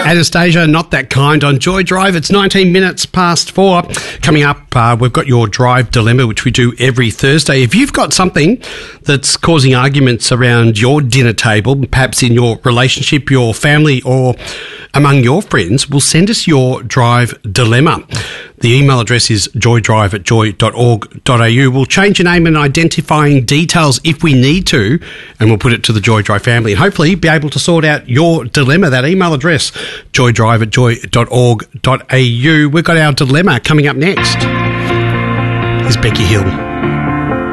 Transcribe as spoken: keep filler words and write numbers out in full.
Anastasia, Not That Kind on Joy Drive. It's nineteen minutes past four. Coming up, uh, we've got your Drive Dilemma, which we do every Thursday. If you've got something that's causing arguments around your dinner table, perhaps in your relationship, your family, or among your friends, well, send us your Drive Dilemma. The email address is joydrive at joy dot org dot a u. We'll change your name and identifying details if we need to, and we'll put it to the Joy Drive family and hopefully be able to sort out your dilemma. That email address, joydrive at joy dot org dot a u. We've got our dilemma coming up next. Here's Becky Hill.